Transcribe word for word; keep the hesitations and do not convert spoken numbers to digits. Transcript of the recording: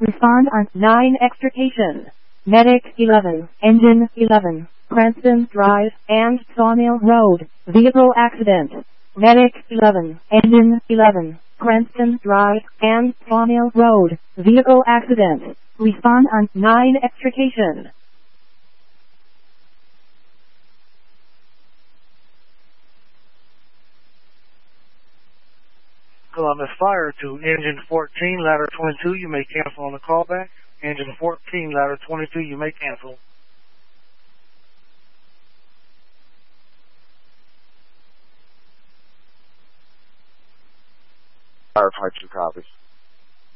Respond on nine extrication. Medic eleven, Engine eleven, Cranston Drive and Sawmill Road, vehicle accident. Medic eleven, Engine eleven, Cranston Drive and Sawmill Road, vehicle accident. Respond on nine extrication. Columbus Fire to Engine fourteen, Ladder twenty-two, you may cancel on the callback. Engine fourteen, Ladder twenty-two, you may cancel. Firefighter two copies.